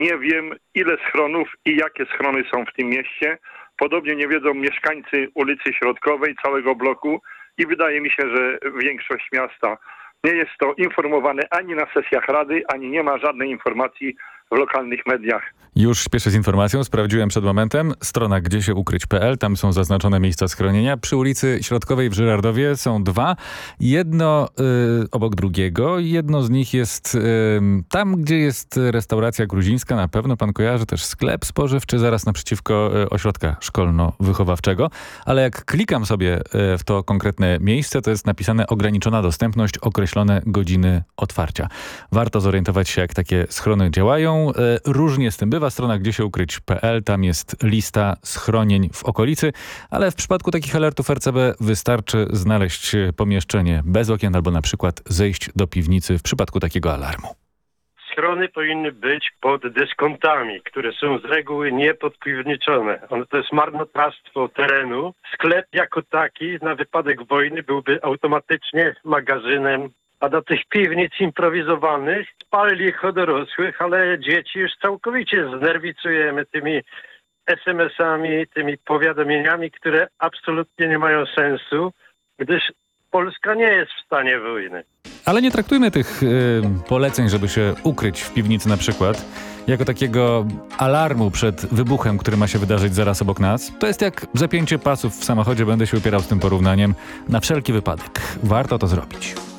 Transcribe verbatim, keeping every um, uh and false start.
Nie wiem, ile schronów i jakie schrony są w tym mieście. Podobnie nie wiedzą mieszkańcy ulicy Środkowej, całego bloku i wydaje mi się, że większość miasta nie jest to informowane ani na sesjach rady, ani nie ma żadnej informacji w lokalnych mediach. Już śpieszę z informacją, sprawdziłem przed momentem. Strona gdzie się ukryć kropka pe el, tam są zaznaczone miejsca schronienia. Przy ulicy Środkowej w Żyrardowie są dwa. Jedno y, obok drugiego. Jedno z nich jest y, tam, gdzie jest restauracja gruzińska. Na pewno pan kojarzy też sklep spożywczy zaraz naprzeciwko y, ośrodka szkolno-wychowawczego. Ale jak klikam sobie y, w to konkretne miejsce, to jest napisane ograniczona dostępność, określone godziny otwarcia. Warto zorientować się, jak takie schrony działają. Różnie z tym bywa. Strona gdzie się ukryć kropka pe el, tam jest lista schronień w okolicy, ale w przypadku takich alertów er ce be wystarczy znaleźć pomieszczenie bez okien albo na przykład zejść do piwnicy w przypadku takiego alarmu. Schrony powinny być pod dyskontami, które są z reguły niepodpiwniczone. One to jest marnotrawstwo terenu. Sklep jako taki na wypadek wojny byłby automatycznie magazynem. A do tych piwnic improwizowanych spalili ich o dorosłych, ale dzieci już całkowicie znerwicujemy tymi es em esami, tymi powiadomieniami, które absolutnie nie mają sensu, gdyż Polska nie jest w stanie wojny. Ale nie traktujmy tych y, poleceń, żeby się ukryć w piwnicy na przykład, jako takiego alarmu przed wybuchem, który ma się wydarzyć zaraz obok nas. To jest jak zapięcie pasów w samochodzie, będę się upierał z tym porównaniem. Na wszelki wypadek warto to zrobić.